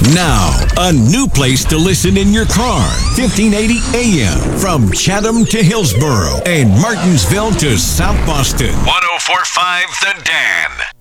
Now, a new place to listen in your car. 1580 AM from Chatham to Hillsboro and Martinsville to South Boston. 104.5 The Dan.